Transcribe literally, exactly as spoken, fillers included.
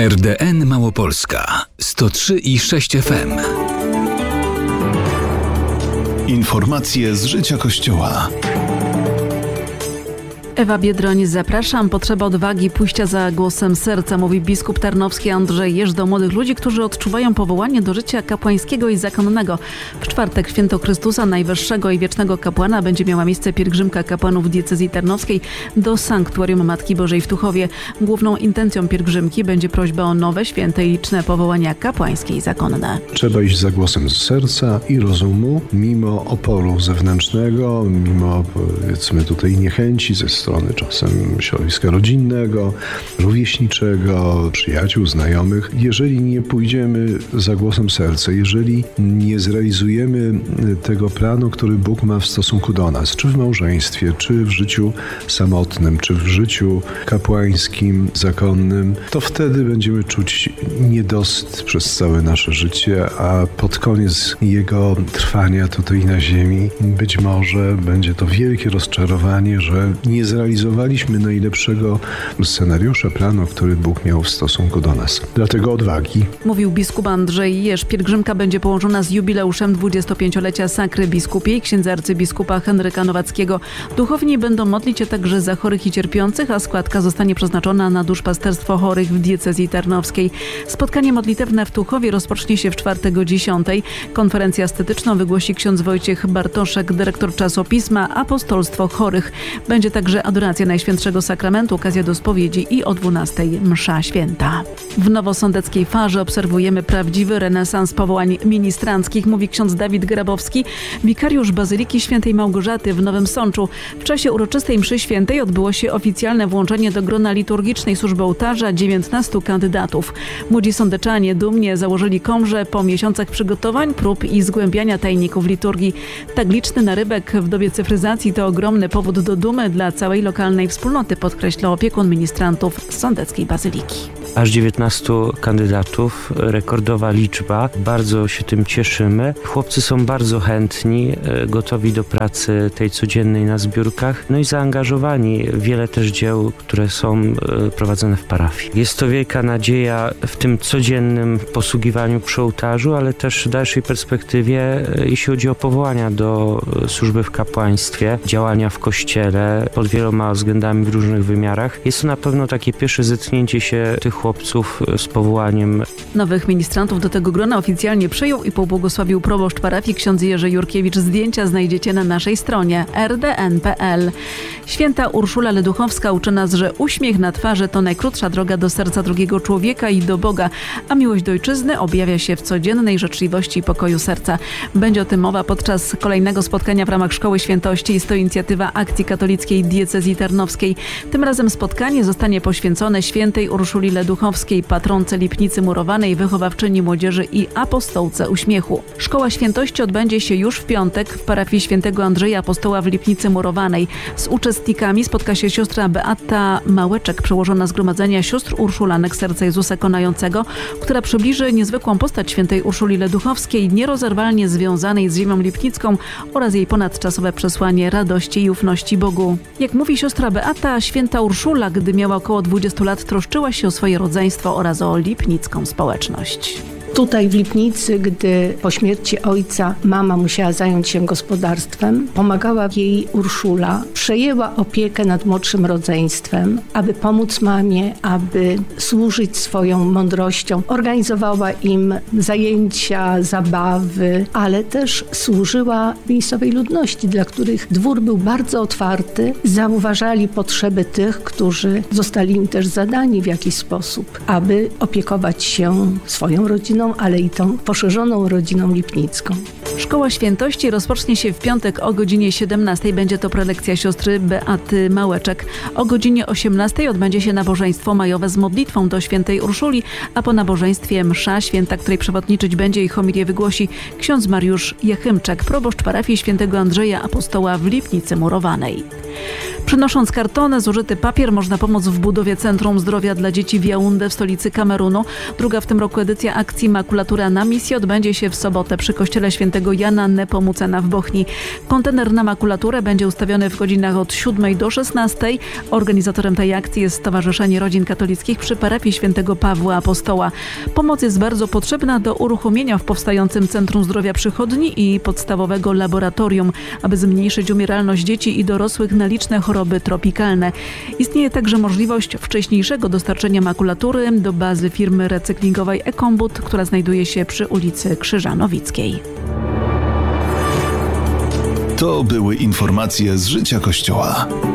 R D N Małopolska sto trzy i sześć F M. Informacje z życia Kościoła. Ewa Biedroń, zapraszam. Potrzeba odwagi, pójścia za głosem serca, mówi biskup tarnowski Andrzej Jerz do młodych ludzi, którzy odczuwają powołanie do życia kapłańskiego i zakonnego. W czwartek święto Chrystusa, najwyższego i wiecznego kapłana, będzie miała miejsce pielgrzymka kapłanów diecezji tarnowskiej do sanktuarium Matki Bożej w Tuchowie. Główną intencją pielgrzymki będzie prośba o nowe, święte i liczne powołania kapłańskie i zakonne. Trzeba iść za głosem serca i rozumu, mimo oporu zewnętrznego, mimo, powiedzmy, tutaj niechęci ze strony czasem środowiska rodzinnego, rówieśniczego, przyjaciół, znajomych. Jeżeli nie pójdziemy za głosem serca, jeżeli nie zrealizujemy tego planu, który Bóg ma w stosunku do nas, czy w małżeństwie, czy w życiu samotnym, czy w życiu kapłańskim, zakonnym, to wtedy będziemy czuć niedosyt przez całe nasze życie, a pod koniec jego trwania tutaj na ziemi być może będzie to wielkie rozczarowanie, że nie zrealizowaliśmy najlepszego scenariusza, planu, który Bóg miał w stosunku do nas. Dlatego odwagi. Mówił biskup Andrzej Jerz. Pielgrzymka będzie połączona z jubileuszem dwudziestopięciolecia sakry biskupiej księdza arcybiskupa Henryka Nowackiego. Duchowni będą modlić się także za chorych i cierpiących, a składka zostanie przeznaczona na duszpasterstwo chorych w diecezji tarnowskiej. Spotkanie modlitewne w Tuchowie rozpocznie się w czwartek o dziesiątej. Konferencję estetyczną wygłosi ksiądz Wojciech Bartoszek, dyrektor czasopisma Apostolstwo Chorych. Będzie także adoracja Najświętszego Sakramentu, okazja do spowiedzi i o dwunastej msza święta. W nowosądeckiej Farze obserwujemy prawdziwy renesans powołań ministranckich, mówi ksiądz Dawid Grabowski, wikariusz Bazyliki Świętej Małgorzaty w Nowym Sączu. W czasie uroczystej mszy świętej odbyło się oficjalne włączenie do grona liturgicznej służby ołtarza dziewiętnastu kandydatów. Młodzi sądeczanie dumnie założyli komrze po miesiącach przygotowań, prób i zgłębiania tajników liturgii. Tak liczny narybek w dobie cyfryzacji to ogromny powód do dumy dla całej lokalnej wspólnoty, podkreślał opiekun ministrantów z sądeckiej bazyliki. Aż dziewiętnastu kandydatów, rekordowa liczba. Bardzo się tym cieszymy. Chłopcy są bardzo chętni, gotowi do pracy tej codziennej na zbiórkach, no i zaangażowani w wiele też dzieł, które są prowadzone w parafii. Jest to wielka nadzieja w tym codziennym posługiwaniu przy ołtarzu, ale też w dalszej perspektywie, jeśli chodzi o powołania do służby w kapłaństwie, działania w kościele pod wieloma względami w różnych wymiarach. Jest to na pewno takie pierwsze zetknięcie się tych chłopców z powołaniem. Nowych ministrantów do tego grona oficjalnie przyjął i pobłogosławił proboszcz parafii ksiądz Jerzy Jurkiewicz. Zdjęcia znajdziecie na naszej stronie r d n kropka p l. Święta Urszula Leduchowska uczy nas, że uśmiech na twarzy to najkrótsza droga do serca drugiego człowieka i do Boga, a miłość do ojczyzny objawia się w codziennej życzliwości i pokoju serca. Będzie o tym mowa podczas kolejnego spotkania w ramach Szkoły Świętości. Jest to inicjatywa Akcji Katolickiej Diecezji Tarnowskiej. Tym razem spotkanie zostanie poświęcone świętej Urszuli Leduchowskiej, patronce Lipnicy Murowanej, wychowawczyni młodzieży i apostołce uśmiechu. Szkoła Świętości odbędzie się już w piątek w parafii świętego Andrzeja Apostoła w Lipnicy Murowanej. Z uczestnikami spotka się siostra Beata Małeczek, przełożona Zgromadzenia Sióstr Urszulanek Serca Jezusa Konającego, która przybliży niezwykłą postać świętej Urszuli Leduchowskiej, nierozerwalnie związanej z ziemią lipnicką oraz jej ponadczasowe przesłanie radości i ufności Bogu. Jak mówi siostra Beata, święta Urszula, gdy miała około dwudziestu lat, troszczyła się o swoje rodzeństwo oraz o lipnicką społeczność. Tutaj w Lipnicy, gdy po śmierci ojca mama musiała zająć się gospodarstwem, pomagała jej Urszula, przejęła opiekę nad młodszym rodzeństwem, aby pomóc mamie, aby służyć swoją mądrością. Organizowała im zajęcia, zabawy, ale też służyła miejscowej ludności, dla których dwór był bardzo otwarty. Zauważali potrzeby tych, którzy zostali im też zadani w jakiś sposób, aby opiekować się swoją rodziną, ale i tą poszerzoną rodziną lipnicką. Szkoła Świętości rozpocznie się w piątek o godzinie siedemnastej. Będzie to prelekcja siostry Beaty Małeczek. O godzinie osiemnastej odbędzie się nabożeństwo majowe z modlitwą do świętej Urszuli, a po nabożeństwie msza święta, której przewodniczyć będzie i homilię wygłosi ksiądz Mariusz Jachymczak, proboszcz parafii świętego Andrzeja Apostoła w Lipnicy Murowanej. Przynosząc kartony, zużyty papier można pomóc w budowie Centrum Zdrowia dla Dzieci w Jaunde w stolicy Kamerunu. Druga w tym roku edycja akcji Makulatura na misji odbędzie się w sobotę przy kościele świętego Jana Nepomucena w Bochni. Kontener na makulaturę będzie ustawiony w godzinach od siódmej do szesnastej. Organizatorem tej akcji jest Stowarzyszenie Rodzin Katolickich przy parafii świętego Pawła Apostoła. Pomoc jest bardzo potrzebna do uruchomienia w powstającym Centrum Zdrowia przychodni i podstawowego laboratorium, aby zmniejszyć umieralność dzieci i dorosłych na liczne choroby tropikalne. Istnieje także możliwość wcześniejszego dostarczenia makulatury do bazy firmy recyklingowej Ekombut, która znajduje się przy ulicy Krzyżanowickiej. To były informacje z życia Kościoła.